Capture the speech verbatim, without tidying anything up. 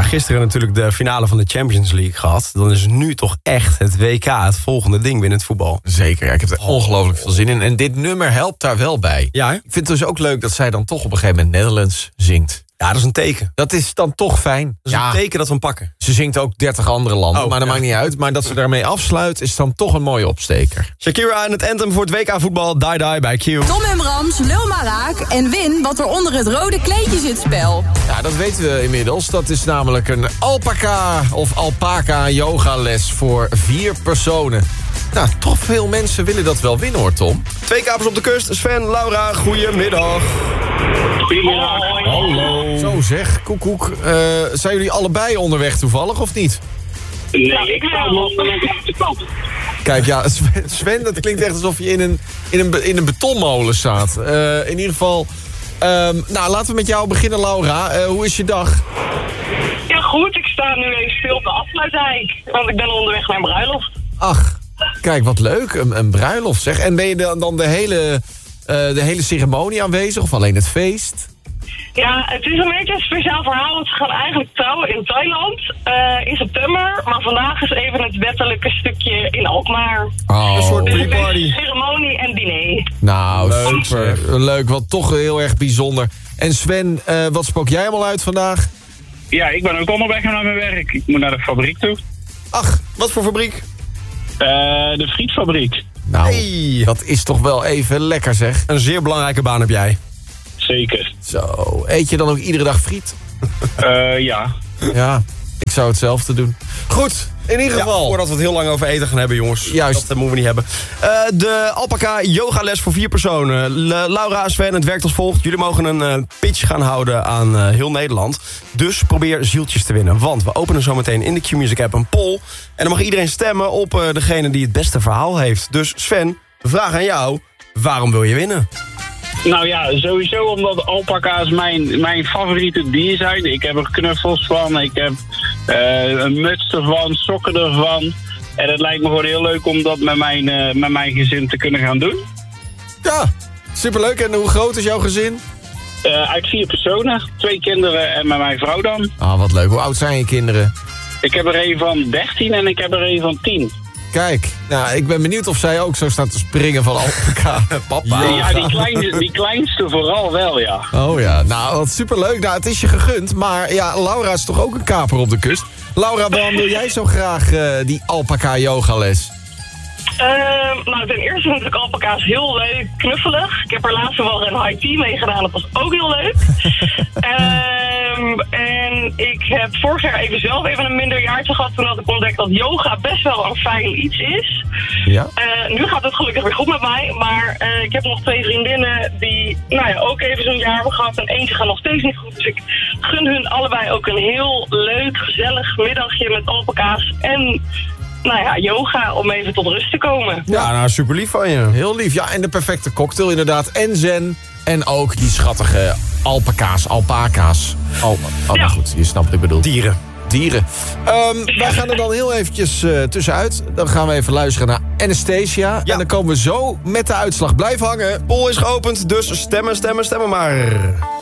gisteren natuurlijk de finale van de Champions League gehad. Dan is nu toch echt het W K het volgende ding binnen het voetbal. Zeker, ja, ik heb er ongelooflijk veel zin in. En dit nummer helpt daar wel bij. Ja, hè? Ik vind het dus ook leuk dat zij dan toch op een gegeven moment Nederlands zingt. Ja, dat is een teken. Dat is dan toch fijn. Dat is ja, een teken dat we hem pakken. ze zingt ook dertig andere landen, Oh, maar dat ja. maakt niet uit. Maar dat ze daarmee afsluit is dan toch een mooie opsteker. Shakira en het anthem voor het W K voetbal. Die Die bij Q. Tom en Brams, lul maar raak en win wat er onder het rode kleedje zit spel. Ja, dat weten we inmiddels. Dat is namelijk een alpaca of alpaca yogales voor vier personen. Nou, toch veel mensen willen dat wel winnen hoor, Tom. Twee kapers op de kust. Sven, Laura, goedemiddag. Goedemiddag. Hallo. Zo zeg, koekoek. Uh, zijn jullie allebei onderweg toevallig of niet? Nee, ik sta nog op de kant. Kijk, ja, Sven, Sven, dat klinkt echt alsof je in een, in een, be- in een betonmolen staat. Uh, in ieder geval, um, nou, laten we met jou beginnen, Laura. Uh, hoe is je dag? Ja, goed. Ik sta nu even stil op de afsluitdijk. Want ik ben onderweg naar een bruiloft. Ach, kijk, wat leuk. Een, een bruiloft, zeg. En ben je dan, dan de, hele, uh, de hele ceremonie aanwezig of alleen het feest? Ja, het is een beetje een speciaal verhaal. Want ze gaan eigenlijk trouwen in Thailand uh, in september. Maar vandaag is even het wettelijke stukje in Alkmaar. Oh, Een soort Dus een beetje pre-party. ceremonie en diner. nou, Leuk, super. zeg. Leuk, wat toch heel erg bijzonder. En Sven, uh, wat spook jij allemaal uit vandaag? Ja, ik ben ook onderweg naar mijn werk. Ik moet naar de fabriek toe. Ach, Wat voor fabriek? Uh, de frietfabriek. nou, Hey. dat is toch wel even lekker, zeg. Een zeer belangrijke baan heb jij. Zeker. Zo, eet je dan ook iedere dag friet? Uh, ja. Ja, ik zou hetzelfde doen. Goed, in ieder Ja, geval. voordat we het heel lang over eten gaan hebben, jongens. Juist. Dat uh, moeten we niet hebben. Uh, de alpaca yogales voor vier personen. Le- Laura, Sven, het werkt als volgt. Jullie mogen een uh, pitch gaan houden aan uh, heel Nederland. Dus probeer zieltjes te winnen. Want we openen zometeen in de Q-Music app een poll. En dan mag iedereen stemmen op uh, degene die het beste verhaal heeft. Dus Sven, vraag aan jou. Waarom wil je winnen? Nou ja, sowieso omdat alpaca's mijn, mijn favoriete dier zijn. Ik heb er knuffels van, ik heb uh, een muts ervan, sokken ervan. En het lijkt me gewoon heel leuk om dat met mijn, uh, met mijn gezin te kunnen gaan doen. Ja, superleuk. En hoe groot is jouw gezin? Uh, uit vier personen, twee kinderen en met mijn vrouw dan. Ah, wat leuk. Hoe oud zijn je kinderen? Ik heb er een van dertien en ik heb er een van tien. Kijk, nou, ik ben benieuwd of zij ook zo staat te springen van alpaca. Papa. Ja, die, kleine, die kleinste vooral wel, ja. Oh ja, nou, wat superleuk. Nou, het is je gegund. Maar ja, Laura is toch ook een kaper op de kust? Laura, waarom wil jij zo graag uh, die alpaca yogales? Uh, nou, ten eerste vind ik alpaca's heel leuk, knuffelig. Ik heb er laatst wel een high tea mee gedaan, dat was ook heel leuk. um, en ik heb vorig jaar even zelf even een minder jaartje gehad. Toen had ik ontdekt dat yoga best wel een fijn iets is. Ja? Uh, nu gaat het gelukkig weer goed met mij. Maar uh, ik heb nog twee vriendinnen die nou ja, ook even zo'n jaar hebben gehad. En eentje gaat nog steeds niet goed. Dus ik gun hun allebei ook een heel leuk, gezellig middagje met alpaca's. En nou ja, yoga om even tot rust te komen. Ja, nou, super lief van je. Heel lief. Ja, en de perfecte cocktail inderdaad. En zen. En ook die schattige alpaca's, alpaca's. Oh, oh nou Ja. goed, je snapt wat ik bedoel. Dieren. Dieren. Um, wij gaan er dan heel eventjes uh, tussenuit. Dan gaan we even luisteren naar Anastasia. Ja. En dan komen we zo met de uitslag. Blijf hangen. Poll is geopend, dus stemmen, stemmen, stemmen maar.